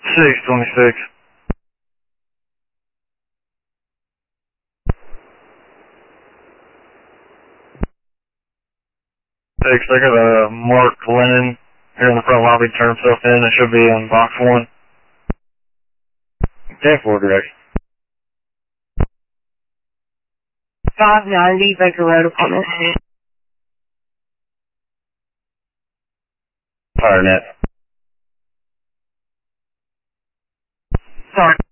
626. Six, I got a Mark Lennon here in the front lobby, turn himself in. It should be on box 1. 10-4 direction. 590 Baker Road apartment. Fire net. Sorry.